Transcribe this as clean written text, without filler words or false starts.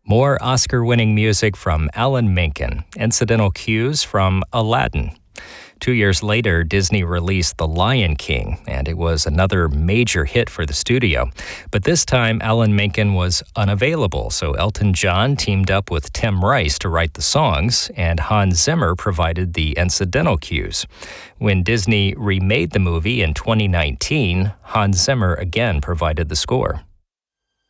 More Oscar-winning music from Alan Menken, incidental cues from Aladdin. 2 years later, Disney released The Lion King, and it was another major hit for the studio. But this time, Alan Menken was unavailable, so Elton John teamed up with Tim Rice to write the songs, and Hans Zimmer provided the incidental cues. When Disney remade the movie in 2019, Hans Zimmer again provided the score.